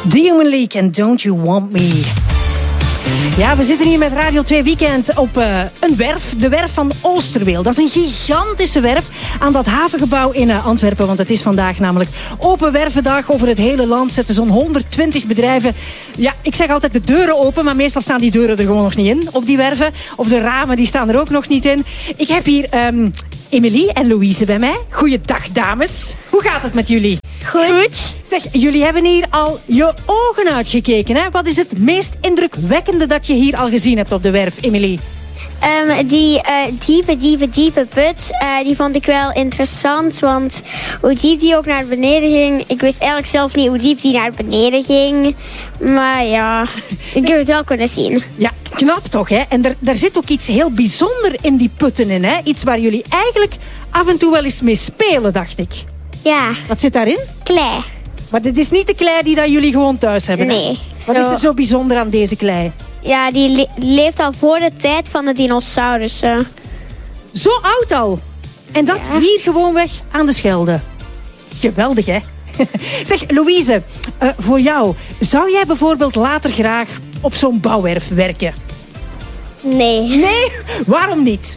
The Human League en Don't You Want Me. Ja, we zitten hier met Radio 2 Weekend op een werf. De werf van Oosterweel. Dat is een gigantische werf aan dat havengebouw in Antwerpen. Want het is vandaag namelijk open wervendag over het hele land. Zetten zo'n 120 bedrijven. Ja, ik zeg altijd de deuren open. Maar meestal staan die deuren er gewoon nog niet in op die werven. Of de ramen, die staan er ook nog niet in. Ik heb hier Emilie en Louise bij mij. Goeiedag, dames. Hoe gaat het met jullie? Goed. Zeg, jullie hebben hier al je ogen uitgekeken, hè? Wat is het meest indrukwekkende dat je hier al gezien hebt op de werf, Emilie? Die diepe put, die vond ik wel interessant. Want hoe diep die ook naar beneden ging... Ik wist eigenlijk zelf niet hoe diep die naar beneden ging. Maar ja, ik heb het wel kunnen zien. Ja, knap toch, hè? En daar zit ook iets heel bijzonder in die putten in, hè? Iets waar jullie eigenlijk af en toe wel eens mee spelen, dacht ik. Ja. Wat zit daarin? Klei. Maar dit is niet de klei die dat jullie gewoon thuis hebben, hè? Nee. Wat is er zo bijzonder aan deze klei? Ja, die leeft al voor de tijd van de dinosaurussen. Zo oud al? En dat hier gewoonweg aan de Schelde. Geweldig, hè? Zeg, Louise, voor jou, zou jij bijvoorbeeld later graag op zo'n bouwwerf werken? Nee. Nee? Waarom niet?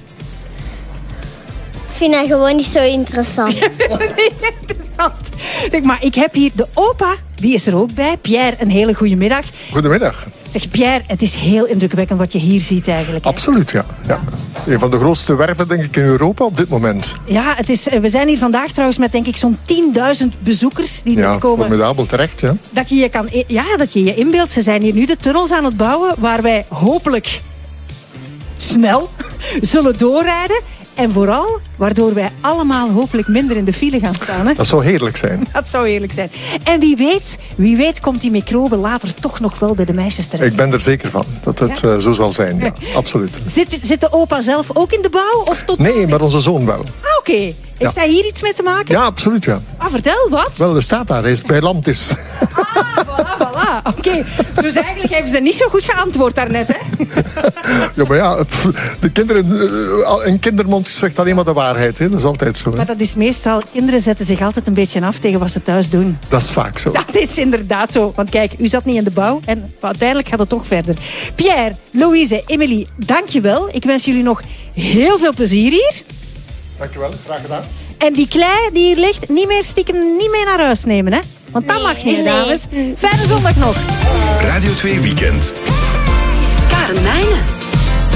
Ik vind dat gewoon niet zo interessant. Interessant. Zeg, maar ik heb hier de opa, die is er ook bij. Pierre, een hele goede middag. Goedemiddag. Zeg, Pierre, het is heel indrukwekkend wat je hier ziet eigenlijk. Hè? Absoluut, ja. Een van de grootste werven, denk ik, in Europa op dit moment. Ja, we zijn hier vandaag trouwens met, denk ik, zo'n 10.000 bezoekers die net komen. Formidabel terecht, ja. Dat je je inbeeldt. Ze zijn hier nu de tunnels aan het bouwen, waar wij hopelijk snel zullen doorrijden. En vooral, waardoor wij allemaal hopelijk minder in de file gaan staan. Hè? Dat zou heerlijk zijn. Dat zou heerlijk zijn. En wie weet komt die microbe later toch nog wel bij de meisjes terecht. Ik ben er zeker van dat het zo zal zijn, ja. Absoluut. Zit de opa zelf ook in de bouw? Of Nee, maar onze zoon wel. Ah, oké. Heeft hij hier iets mee te maken? Ja, absoluut, ja. Ah, vertel, wat? Wel, er staat daar, hij is bij Landis. Voilà. Oké. Dus eigenlijk hebben ze niet zo goed geantwoord daarnet, hè? Ja, maar ja, de kinderen, een kindermond zegt alleen maar de waarheid, hè. Dat is altijd zo. Hè? Maar dat is meestal, kinderen zetten zich altijd een beetje af tegen wat ze thuis doen. Dat is vaak zo. Dat is inderdaad zo. Want kijk, u zat niet in de bouw en uiteindelijk gaat het toch verder. Pierre, Louise, Emilie, dankjewel. Ik wens jullie nog heel veel plezier hier. Dankjewel, graag gedaan. En die klei die hier ligt, niet mee naar huis nemen, hè? Want dat mag niet, dames. Fijne zondag nog. Radio 2 Weekend. Karen Mijnen.